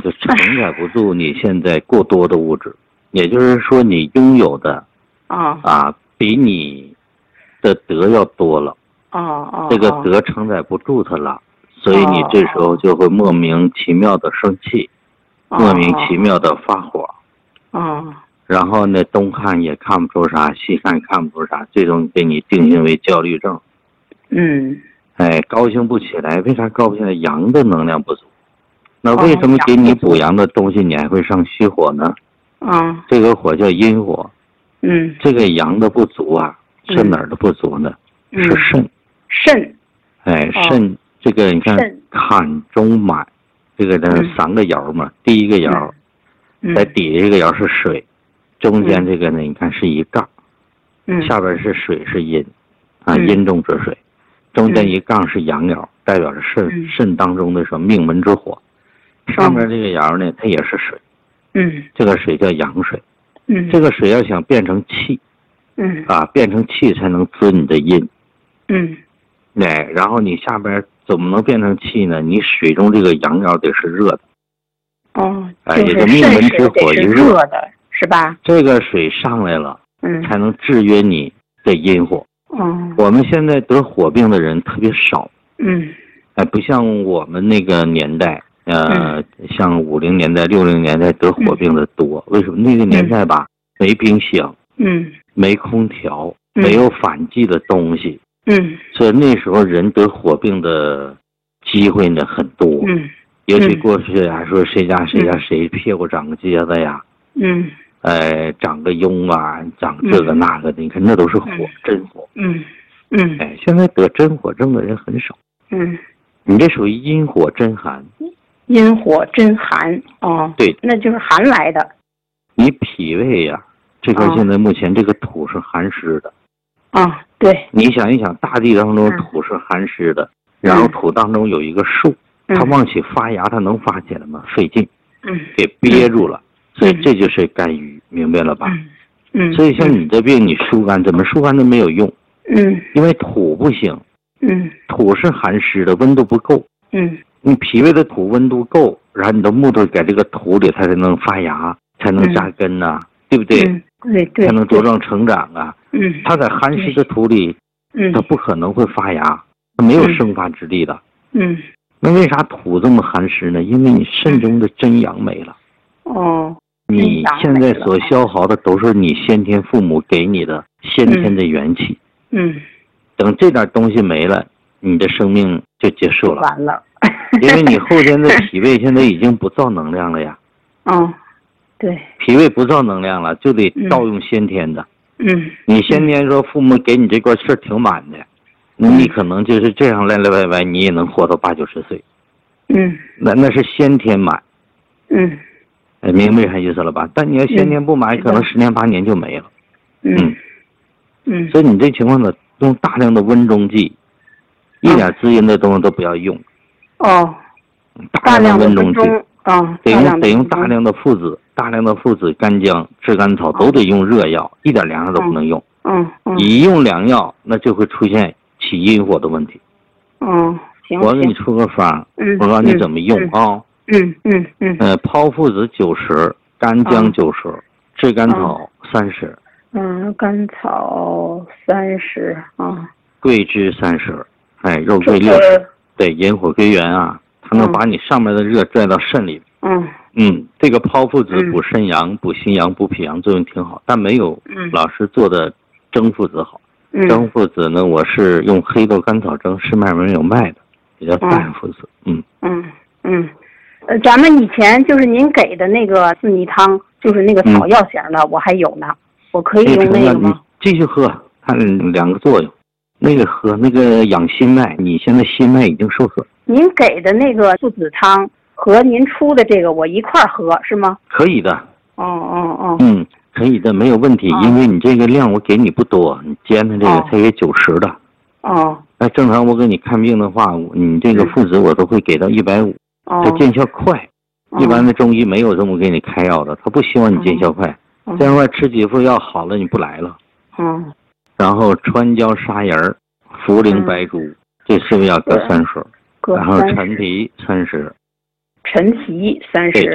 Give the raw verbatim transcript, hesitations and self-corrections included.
就承载不住你现在过多的物质，也就是说你拥有的啊啊比你的德要多了， 哦哦， 这个德承载不住它了，所以你这时候就会莫名其妙的生气，莫名其妙的发火， 哦， 然后呢东看也看不出啥，西看看不出啥，最终给你定性为焦虑症。 嗯， 哎，高兴不起来，为啥高不起来？阳的能量不足。那为什么给你补阳的东西，你还会上虚火呢？ 嗯， 这个火叫阴火。 嗯， 这个阳的不足啊，是哪儿的不足呢？ 嗯、 是肾。 肾。 哎，肾、哦、这个你看，坎中满，这个呢、嗯、三个爻嘛，第一个爻、嗯、在底下这个爻是水，中间这个呢，你看是一杠， 嗯， 下边是水是阴，啊，阴、嗯、中之水。中间一杠是阳爻，代表着肾肾、嗯、当中的什么命门之火。上面这个爻呢，它也是水， 嗯， 这个水叫阳水， 嗯， 这个水要想变成气， 嗯， 啊，变成气才能滋你的阴， 嗯， 哎，然后你下边怎么能变成气呢？你水中这个阳爻得是热的， 哦， 哎，也就命门之火一热的，是吧？ 这个水上来了， 嗯， 才能制约你的阴火。 哦， 我们现在得火病的人特别少， 嗯， 哎，不像我们那个年代，呃，嗯、像五零年代、六零年代得火病的多。嗯、为什么那个年代吧，没冰箱， 嗯， 没空调，嗯、没有反季的东西， 嗯， 所以那时候人得火病的机会呢很多。 嗯， 尤其过去还说谁家谁家谁屁股长个疖子呀， 嗯。 呃，长个痈啊，长这个那个的，你看那都是火， 嗯、 真火。 嗯嗯。 哎，现在得真火症的人很少。 嗯。 你这属于阴火真寒。 阴火真寒哦。 对， 那就是寒来的。 你脾胃呀、啊，这块现在目前这个土是寒湿的。 啊，对。 你想一想，大地当中土是寒湿的，嗯、然后土当中有一个树，嗯、它往起发芽，它能发起来吗？费劲。 嗯。 给憋住了。嗯所以这就是肝郁，明白了吧？ 嗯， 所以像你这病，你疏肝怎么疏肝都没有用。 嗯， 因为土不行。 嗯， 土是寒湿的，温度不够。 嗯， 你脾胃的土温度够，然后你的木头在这个土里，它才能发芽，才能扎根呐、啊，嗯、对不对？ 嗯，对对。 才能茁壮成长啊。 嗯， 它在寒湿的土里， 嗯， 它不可能会发芽，它没有生发之力的。 嗯， 那为啥土这么寒湿呢？因为你肾中的真阳没了。 哦。 你现在所消耗的都是你先天父母给你的先天的元气。 嗯。 等这点东西没了，你的生命就结束了。 完了。 因为你后天的脾胃现在已经不造能量了呀。 哦，对。 脾胃不造能量了，就得盗用先天的。 嗯。 你先天说父母给你这块气儿挺满的，嗯、你可能就是这样来来歪歪，你也能活到八九十岁。 嗯。 那那是先天满。 嗯。 明白啥意思了吧？但你要先天不满，嗯、可能十年八年就没了。 嗯嗯。 所以你这情况呢，用大量的温中剂，一点滋阴的东西都不要用。 哦。 大量的温中剂。 啊。 得用得用大量的附子，大量的附子、干姜、炙甘草都得用热药，一点凉药都不能用。 嗯嗯。 一用凉药，那就会出现起阴火的问题。 嗯，行。 我给你出个方， 嗯， 我告诉你怎么用啊。 嗯嗯嗯。 呃，炮附子九十，干姜九十，炙甘草三十。 嗯，甘草三十啊。 桂枝三十，哎，肉桂六十。对，引火归元啊，它能把你上面的热拽到肾里。 嗯。 嗯，这个炮附子补肾阳、补心阳、补脾阳作用挺好，但没有老师做的蒸附子好。 嗯。 蒸附子呢，我是用黑豆甘草蒸，市面上没有卖的，也叫淡附子。嗯嗯嗯。呃，咱们以前就是您给的那个四逆汤，就是那个草药型的，嗯、我还有呢，我可以用那个吗？ 继续喝，看两个作用。那个喝，那个养心脉，你现在心脉已经受损。 您给的那个附子汤和您出的这个，我一块儿喝是吗？ 可以的。 哦哦哦。 嗯，可以的，没有问题，哦、因为你这个量我给你不多，你煎的这个才给九十的。 哦。 那正常我给你看病的话，你这个附子我都会给到一百五。它见效快， 哦、 一般的中医没有这么给你开药的，他不希望你见效快。 哦、 这样的话吃几副药好了你不来了。 嗯。 然后川椒砂仁、茯苓白术、嗯、这四味药各三十，然后陈皮三十。 陈皮三十。